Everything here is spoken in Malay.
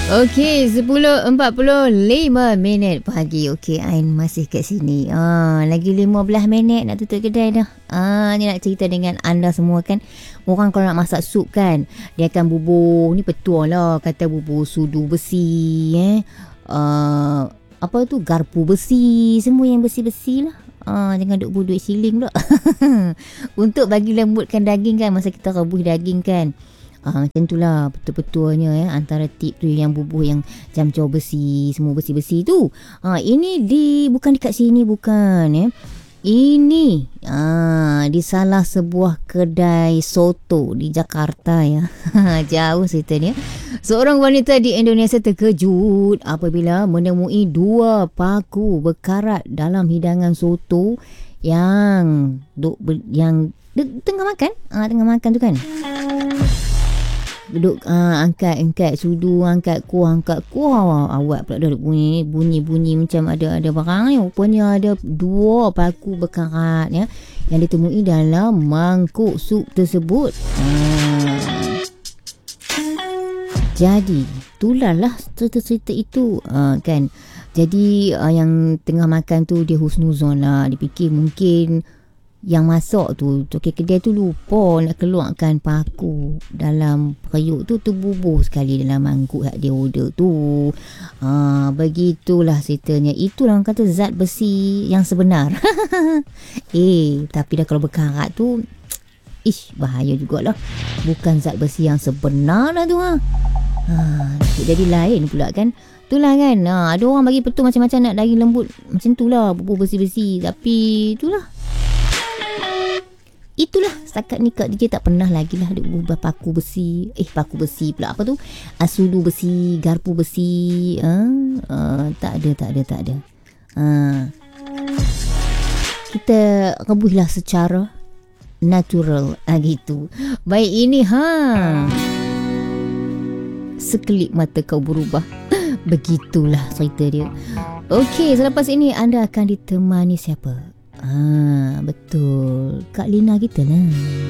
Okey, 10.45 pagi. Okey, Ain masih kat sini. Lagi 15 minit nak tutup kedai dah. Ni nak cerita dengan anda semua kan. Orang kalau nak masak sup kan, dia akan bubur, ni petua lah, kata bubur sudu besi, apa tu, garpu besi, semua yang besi-besi lah. Jangan duk duit siling pula. Untuk bagi lembutkan daging kan, masa kita rebus daging kan. Macam itulah betul-betulnya antara tip tu, yang bubur yang jam-jam besi, semua besi-besi tu. Ini bukan dekat sini, bukan Ini di salah sebuah kedai soto di Jakarta ya. Jauh cerita ni. Seorang wanita di Indonesia terkejut apabila menemui 2 paku berkarat dalam hidangan soto yang tengah makan. Tengah makan tu kan. Duduk angkat sudu, angkat kuah. Awak pula dah bunyi macam ada barang ni. Rupanya ada 2 paku berkarat ya, yang ditemui dalam mangkuk sup tersebut. Jadi itulah cerita itu kan. Jadi yang tengah makan tu dia husnuzon lah. Dia fikir mungkin yang masak tu kedai tu lupa nak keluarkan paku dalam periuk tu, terbubur sekali dalam mangkuk yang dia order tu. Begitulah ceritanya. Itulah orang kata zat besi yang sebenar. Tapi dah kalau berkarat tu bahaya jugalah. Bukan zat besi yang sebenar lah tu. Jadi lain pula kan. Itulah kan. Ada orang bagi petua macam-macam nak daging lembut macam tu lah, bubur besi-besi. Tapi itulah setakat ni Kak DJ tak pernah lagi lah ada ubah paku besi. Paku besi pula, apa tu, sudu besi, garpu besi. Tak ada. Kita rebuslah secara natural gitu. Baik, ini sekelip mata kau berubah. Begitulah cerita dia. Okey, selepas ini anda akan ditemani siapa? Betul, Kak Lina kita lah.